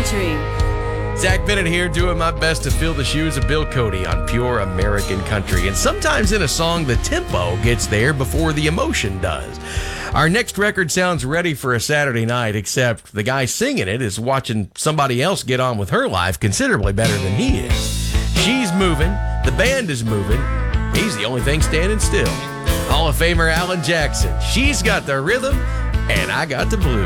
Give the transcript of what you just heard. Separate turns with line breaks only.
Country.
Zach Bennett here, doing my best to fill the shoes of Bill Cody on Pure American Country. And sometimes in a song, the tempo gets there before the emotion does. Our next record sounds ready for a Saturday night, except the guy singing it is watching somebody else get on with her life considerably better than he is. She's moving, the band is moving, he's the only thing standing still. Hall of Famer Alan Jackson. She's got the rhythm, and I got the blues.